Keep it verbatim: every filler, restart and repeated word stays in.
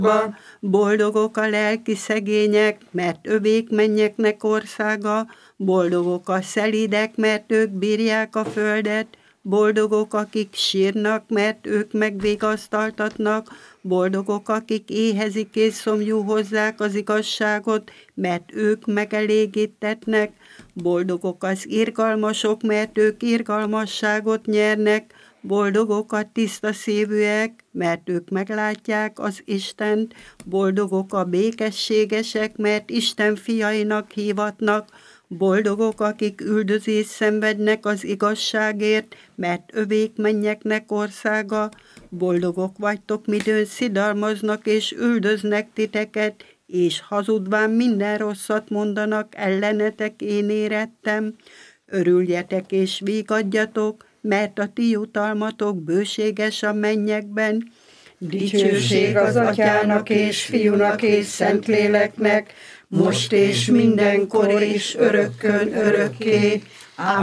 Boldogok a lelki szegények, mert övék mennyeknek országa, boldogok a szelídek, mert ők bírják a földet, boldogok, akik sírnak, mert ők megvigasztaltatnak, boldogok, akik éhezik és szomjú hozzák az igazságot, mert ők megelégítetnek, boldogok az irgalmasok, mert ők irgalmasságot nyernek, boldogok a tiszta szívűek, mert ők meglátják az Istent, boldogok a békességesek, mert Isten fiainak hívatnak, boldogok, akik üldözést szenvednek az igazságért, mert övék mennyeknek országa, boldogok vagytok, midőn szidalmaznak és üldöznek titeket, és hazudván minden rosszat mondanak ellenetek, én érettem. Örüljetek és vígadjatok, mert a ti jutalmatok bőséges a mennyekben. Dicsőség az Atyának és Fiúnak és Szentléleknek, most és mindenkor és örökkön örökké.